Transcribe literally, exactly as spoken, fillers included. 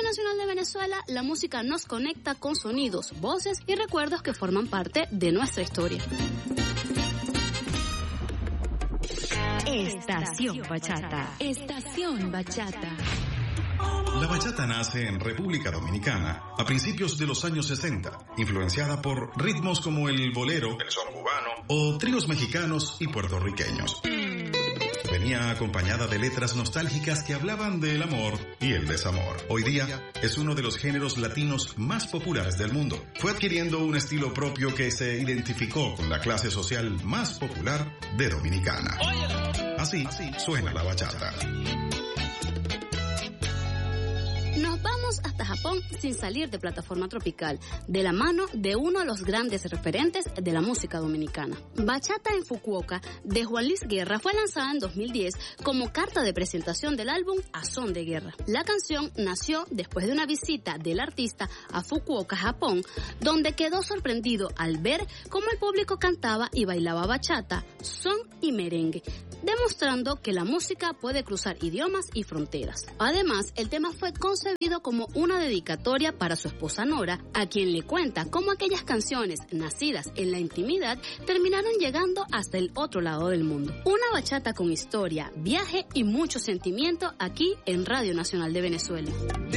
Nacional de Venezuela, la música nos conecta con sonidos, voces y recuerdos que forman parte de nuestra historia. Estación Bachata. Estación Bachata. La bachata nace en República Dominicana a principios de los años sesenta, influenciada por ritmos como el bolero, el son cubano o tríos mexicanos y puertorriqueños. Venía acompañada de letras nostálgicas que hablaban del amor y el desamor. Hoy día es uno de los géneros latinos más populares del mundo. Fue adquiriendo un estilo propio que se identificó con la clase social más popular de Dominicana. Así, así suena la bachata. Nos vamos hasta Japón sin salir de plataforma tropical, de la mano de uno de los grandes referentes de la música dominicana. Bachata en Fukuoka, de Juan Luis Guerra, fue lanzada en dos mil diez como carta de presentación del álbum A Son de Guerra. La canción nació después de una visita del artista a Fukuoka, Japón, donde quedó sorprendido al ver cómo el público cantaba y bailaba bachata, son y merengue, demostrando que la música puede cruzar idiomas y fronteras. Además, el tema fue concebido como una dedicatoria para su esposa Nora, a quien le cuenta cómo aquellas canciones nacidas en la intimidad terminaron llegando hasta el otro lado del mundo. Una bachata con historia, viaje y mucho sentimiento aquí en Radio Nacional de Venezuela.